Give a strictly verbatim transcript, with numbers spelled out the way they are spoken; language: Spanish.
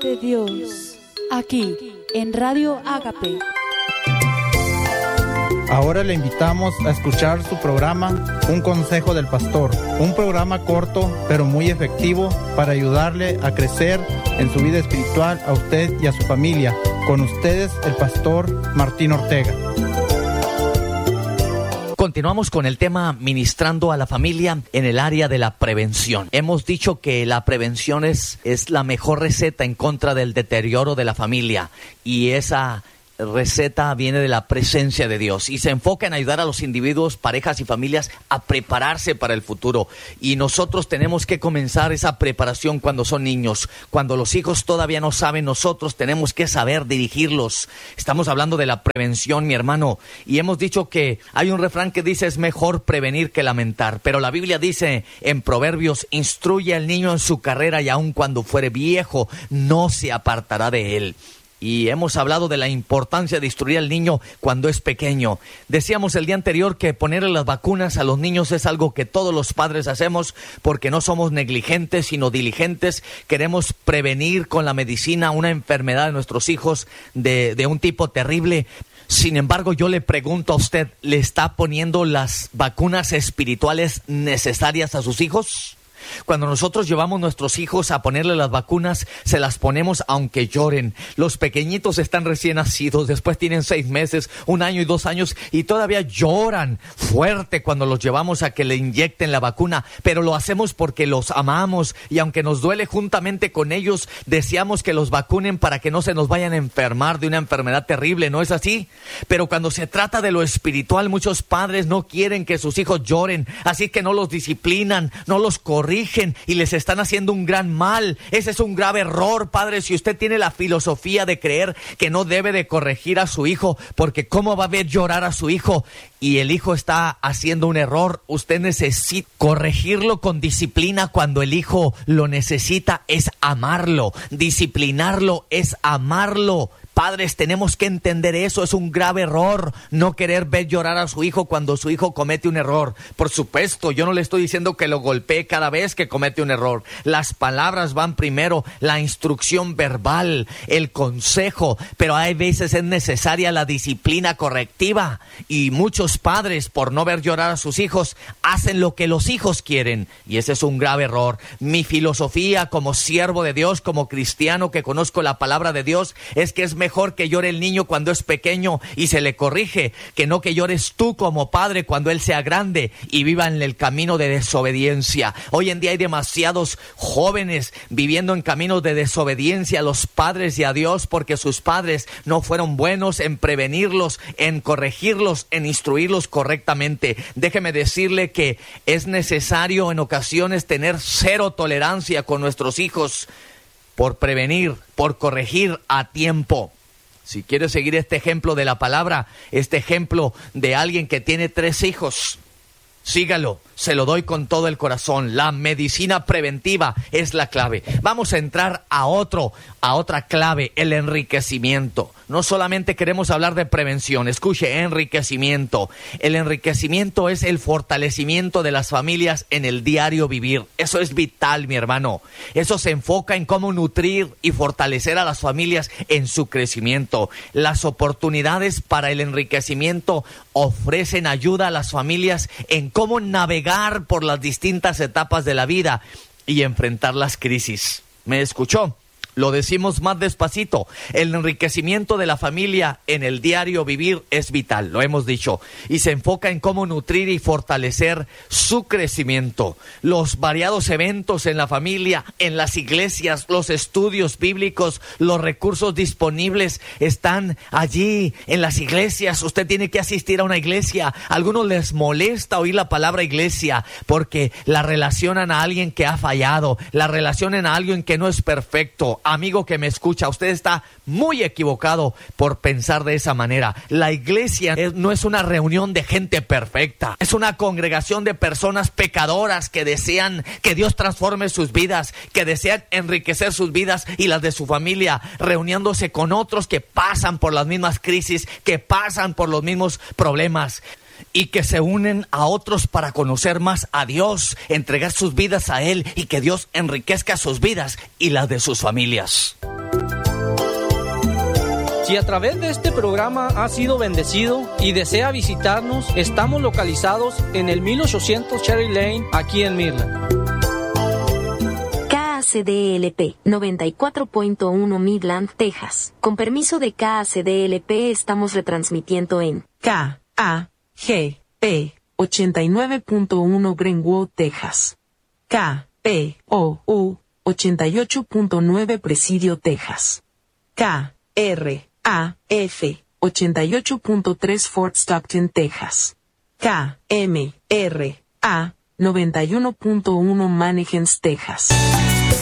de Dios, aquí en Radio Ágape. Ahora le invitamos a escuchar su programa Un Consejo del Pastor, un programa corto pero muy efectivo para ayudarle a crecer en su vida espiritual a usted y a su familia. Con ustedes, el pastor Martín Ortega. Continuamos con el tema ministrando a la familia en el área de la prevención. Hemos dicho que la prevención es, es la mejor receta en contra del deterioro de la familia, y esa receta viene de la presencia de Dios y se enfoca en ayudar a los individuos, parejas y familias a prepararse para el futuro. Y nosotros tenemos que comenzar esa preparación cuando son niños. Cuando los hijos todavía no saben, nosotros tenemos que saber dirigirlos. Estamos hablando de la prevención, mi hermano, y hemos dicho que hay un refrán que dice: es mejor prevenir que lamentar. Pero la Biblia dice en Proverbios: instruye al niño en su carrera y aun cuando fuere viejo no se apartará de él. Y hemos hablado de la importancia de instruir al niño cuando es pequeño. Decíamos el día anterior que ponerle las vacunas a los niños es algo que todos los padres hacemos porque no somos negligentes, sino diligentes. Queremos prevenir con la medicina una enfermedad de nuestros hijos de, de un tipo terrible. Sin embargo, yo le pregunto a usted, ¿le está poniendo las vacunas espirituales necesarias a sus hijos? Cuando nosotros llevamos a nuestros hijos a ponerle las vacunas, se las ponemos aunque lloren. Los pequeñitos están recién nacidos, después tienen seis meses, un año y dos años y todavía lloran fuerte cuando los llevamos a que le inyecten la vacuna. Pero lo hacemos porque los amamos y aunque nos duele, juntamente con ellos deseamos que los vacunen para que no se nos vayan a enfermar de una enfermedad terrible, ¿no es así? Pero cuando se trata de lo espiritual, muchos padres no quieren que sus hijos lloren, así que no los disciplinan, no los corrigen y les están haciendo un gran mal. Ese es un grave error, padre. Si usted tiene la filosofía de creer que no debe de corregir a su hijo, porque cómo va a ver llorar a su hijo y el hijo está haciendo un error, usted necesita corregirlo con disciplina. Cuando el hijo lo necesita es amarlo, disciplinarlo es amarlo. Padres, tenemos que entender eso. Es un grave error no querer ver llorar a su hijo cuando su hijo comete un error. Por supuesto, yo no le estoy diciendo que lo golpee cada vez que comete un error. Las palabras van primero, la instrucción verbal, el consejo, pero hay veces es necesaria la disciplina correctiva. Y muchos padres, por no ver llorar a sus hijos, hacen lo que los hijos quieren. Y ese es un grave error. Mi filosofía como siervo de Dios, como cristiano que conozco la palabra de Dios, es que es mejor Mejor que llore el niño cuando es pequeño y se le corrige, que no que llores tú como padre cuando él sea grande y viva en el camino de desobediencia. Hoy en día hay demasiados jóvenes viviendo en caminos de desobediencia a los padres y a Dios porque sus padres no fueron buenos en prevenirlos, en corregirlos, en instruirlos correctamente. Déjeme decirle que es necesario en ocasiones tener cero tolerancia con nuestros hijos por prevenir, por corregir a tiempo. Si quiere seguir este ejemplo de la palabra, este ejemplo de alguien que tiene tres hijos, sígalo, se lo doy con todo el corazón. La medicina preventiva es la clave. Vamos a entrar a otro, a otra clave, el enriquecimiento. No solamente queremos hablar de prevención, escuche, enriquecimiento. El enriquecimiento es el fortalecimiento de las familias en el diario vivir. Eso es vital, mi hermano. Eso se enfoca en cómo nutrir y fortalecer a las familias en su crecimiento. Las oportunidades para el enriquecimiento ofrecen ayuda a las familias en cómo navegar por las distintas etapas de la vida y enfrentar las crisis. ¿Me escuchó? Lo decimos más despacito. El enriquecimiento de la familia en el diario vivir es vital, lo hemos dicho, y se enfoca en cómo nutrir y fortalecer su crecimiento. Los variados eventos en la familia, en las iglesias, los estudios bíblicos, los recursos disponibles están allí en las iglesias. Usted tiene que asistir a una iglesia. A algunos les molesta oír la palabra iglesia porque la relacionan a alguien que ha fallado, la relacionan a alguien que no es perfecto. Amigo que me escucha, usted está muy equivocado por pensar de esa manera. La iglesia es, no es una reunión de gente perfecta. Es una congregación de personas pecadoras que desean que Dios transforme sus vidas, que desean enriquecer sus vidas y las de su familia, reuniéndose con otros que pasan por las mismas crisis, que pasan por los mismos problemas, y que se unen a otros para conocer más a Dios, entregar sus vidas a Él y que Dios enriquezca sus vidas y las de sus familias. Si a través de este programa ha sido bendecido y desea visitarnos, estamos localizados en el mil ochocientos Cherry Lane, aquí en Midland. K A C D L P noventa y cuatro punto uno Midland, Texas. Con permiso de K A C D L P estamos retransmitiendo en K A G P ochenta y nueve punto uno Greenwood, Texas. K P O U ochenta y ocho punto nueve Presidio, Texas. K R A F ochenta y ocho punto tres Fort Stockton, Texas. K M R A noventa y uno punto uno Mannequins, Texas.